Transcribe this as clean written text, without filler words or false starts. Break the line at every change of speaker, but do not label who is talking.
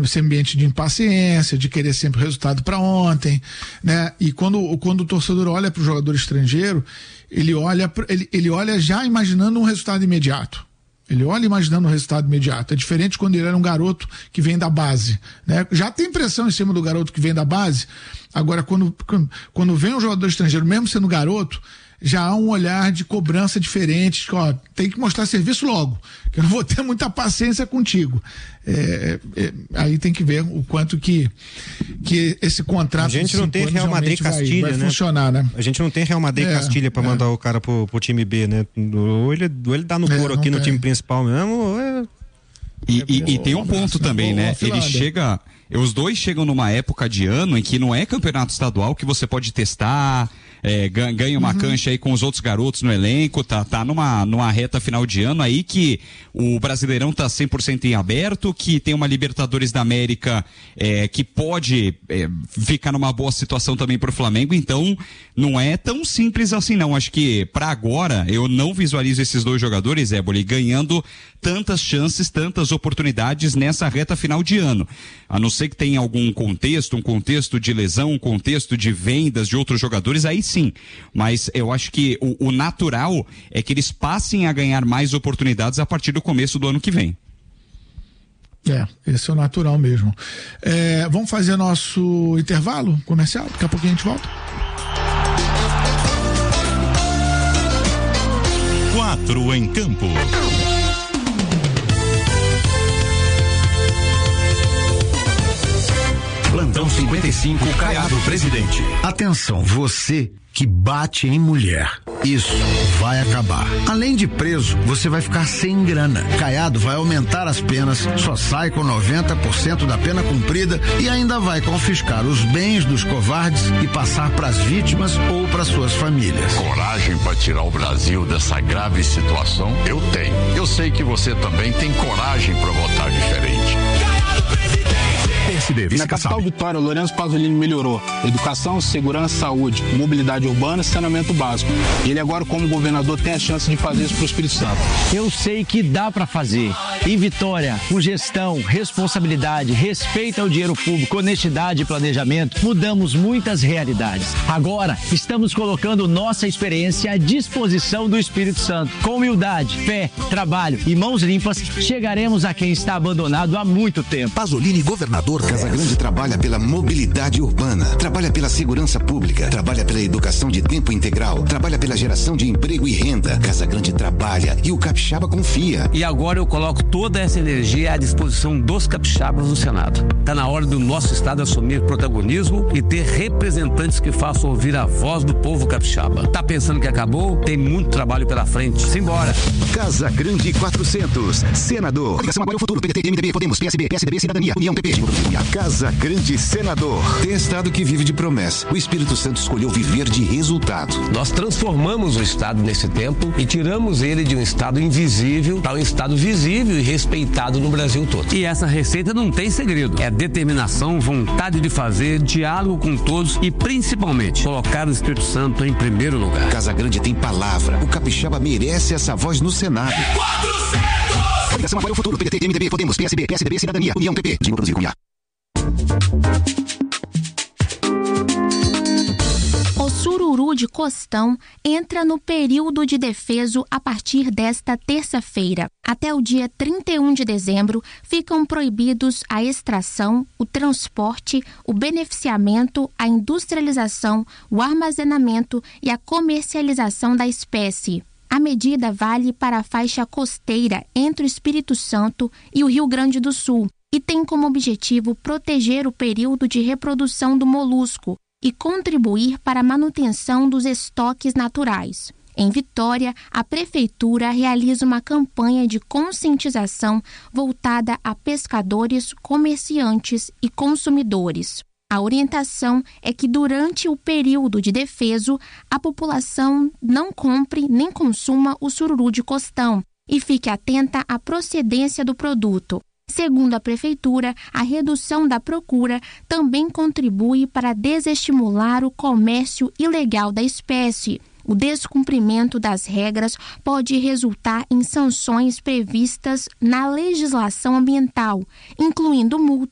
esse ambiente de impaciência, de querer sempre o resultado para ontem, né? E quando o torcedor olha para o jogador estrangeiro, ele olha já imaginando um resultado imediato. Ele olha imaginando um resultado imediato. É diferente quando ele era um garoto que vem da base, né? Já tem pressão em cima do garoto que vem da base. Agora, quando vem um jogador estrangeiro, mesmo sendo garoto, já há um olhar de cobrança diferente, que, ó, tem que mostrar serviço logo, que eu não vou ter muita paciência contigo. Aí tem que ver o quanto que esse contrato.
A gente não tem Real Madrid e Castilha,
vai
né?
Funcionar, né?
A gente não tem Real Madrid e Castilha pra mandar o cara pro time B, né? Ou ele dá no couro aqui no time principal mesmo.
E tem um ponto também, né? Os dois chegam numa época de ano em que não é campeonato estadual que você pode testar, ganha uma cancha aí com os outros garotos no elenco, tá numa reta final de ano aí que o Brasileirão tá 100% em aberto, que tem uma Libertadores da América que pode ficar numa boa situação também pro Flamengo, então não é tão simples assim não. Acho que pra agora eu não visualizo esses dois jogadores, Éboli, ganhando tantas chances, tantas oportunidades nessa reta final de ano. A não ser que tenha algum contexto, um contexto de lesão, um contexto de vendas de outros jogadores, aí sim. Mas eu acho que o natural é que eles passem a ganhar mais oportunidades a partir do começo do ano que vem.
Esse é o natural mesmo. Vamos fazer nosso intervalo comercial? Daqui a pouquinho a gente volta.
4 em campo.
Plantão 55, Caiado, presidente. Atenção, você que bate em mulher. Isso vai acabar. Além de preso, você vai ficar sem grana. Caiado vai aumentar as penas, só sai com 90% da pena cumprida e ainda vai confiscar os bens dos covardes e passar para as vítimas ou para suas famílias.
Coragem para tirar o Brasil dessa grave situação? Eu tenho. Eu sei que você também tem coragem para votar diferente.
Caiado, presidente!
Na capital Vitória, Lourenço Pasolini melhorou educação, segurança, saúde, mobilidade urbana e saneamento básico. Ele agora, como governador, tem a chance de fazer isso para o Espírito Santo.
Eu sei que dá para fazer. Em Vitória, com gestão, responsabilidade, respeito ao dinheiro público, honestidade e planejamento, mudamos muitas realidades. Agora, estamos colocando nossa experiência à disposição do Espírito Santo. Com humildade, fé, trabalho e mãos limpas, chegaremos a quem está abandonado há muito tempo.
Pasolini, governador. Casagrande trabalha pela mobilidade urbana, trabalha pela segurança pública, trabalha pela educação de tempo integral, trabalha pela geração de emprego e renda. Casagrande trabalha e o capixaba confia.
E agora eu coloco toda essa energia à disposição dos capixabas no Senado. Tá na hora do nosso estado assumir protagonismo e ter representantes que façam ouvir a voz do povo capixaba. Tá pensando que acabou? Tem muito trabalho pela frente. Simbora.
Casagrande 400, senador. Ligação agora é o futuro. PDT, MDB, Podemos, PSB, PSDB, Cidadania, União, PP. Casagrande senador. Tem estado que vive de promessa. O Espírito Santo escolheu viver de resultado.
Nós transformamos o estado nesse tempo e tiramos ele de um estado invisível para um estado visível e respeitado no Brasil todo. E essa receita não tem segredo. É determinação, vontade de fazer, diálogo com todos e principalmente colocar o Espírito Santo em primeiro lugar.
Casagrande tem palavra. O capixaba merece essa voz no Senado. 400! Ligação agora é o futuro. PDT, MDB, Podemos, PSB, PSDB, Cidadania, União, PP. De produzir com IA.
O sururu de Costão entra no período de defeso a partir desta terça-feira. Até o dia 31 de dezembro, ficam proibidos a extração, o transporte, o beneficiamento, a industrialização, o armazenamento e a comercialização da espécie. A medida vale para a faixa costeira entre o Espírito Santo e o Rio Grande do Sul e tem como objetivo proteger o período de reprodução do molusco e contribuir para a manutenção dos estoques naturais. Em Vitória, a Prefeitura realiza uma campanha de conscientização voltada a pescadores, comerciantes e consumidores. A orientação é que durante o período de defeso, a população não compre nem consuma o sururu de Costão e fique atenta à procedência do produto. Segundo a Prefeitura, a redução da procura também contribui para desestimular o comércio ilegal da espécie. O descumprimento das regras pode resultar em sanções previstas na legislação ambiental, incluindo multa